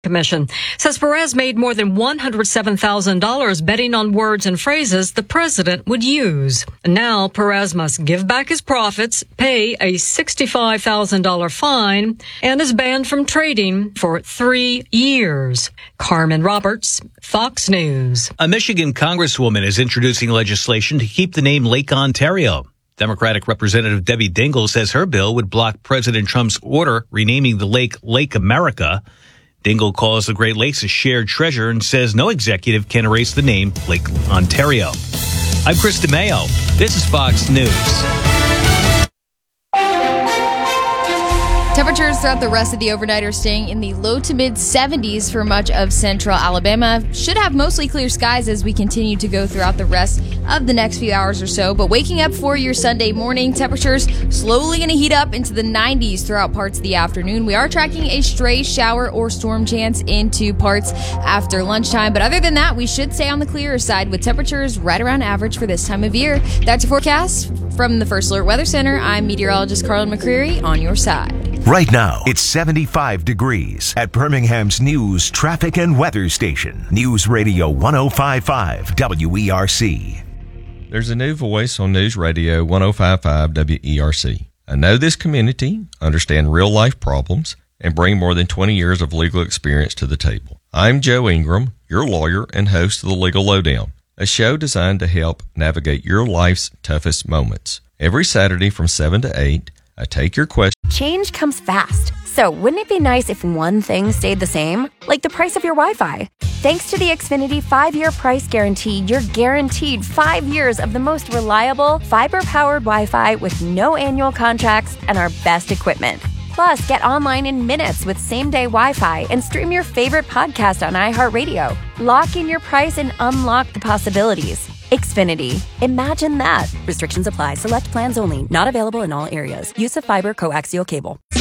Commission says Perez made more than $107,000 betting on words and phrases the president would use. Now Perez must give back his profits, pay a $65,000 fine, and is banned from trading for 3 years. Carmen Roberts, Fox News. A Michigan congresswoman is introducing legislation to keep the name Lake Ontario. Democratic Representative Debbie Dingell says her bill would block President Trump's order renaming the lake Lake America. Dingell calls the Great Lakes a shared treasure and says no executive can erase the name Lake Ontario. I'm Chris DeMayo. This is Fox News. Temperatures throughout the rest of the overnight are staying in the low to mid 70s for much of central Alabama. Should have mostly clear skies as we continue to go throughout the rest of the next few hours or so. But waking up for your Sunday morning, temperatures slowly going to heat up into the 90s throughout parts of the afternoon. We are tracking a stray shower or storm chance into parts after lunchtime. But other than that, we should stay on the clearer side with temperatures right around average for this time of year. That's your forecast from the First Alert Weather Center. I'm meteorologist Carlin McCreary on your side. Right now, it's 75 degrees at Birmingham's news, traffic, and weather station. News Radio 105.5 WERC. There's a new voice on News Radio 105.5 WERC. I know this community, understand real-life problems, and bring more than 20 years of legal experience to the table. I'm Joe Ingram, your lawyer and host of The Legal Lowdown, a show designed to help navigate your life's toughest moments. Every Saturday from 7 to 8, I take your questions. Change comes fast, so wouldn't it be nice if one thing stayed the same? Like the price of your Wi-Fi. Thanks to the Xfinity 5-year price guarantee, you're guaranteed 5 years of the most reliable, fiber-powered Wi-Fi with no annual contracts and our best equipment. Plus, get online in minutes with same-day Wi-Fi and stream your favorite podcast on iHeartRadio. Lock in your price and unlock the possibilities. Xfinity. Imagine that. Restrictions apply. Select plans only. Not available in all areas. Use of fiber coaxial cable.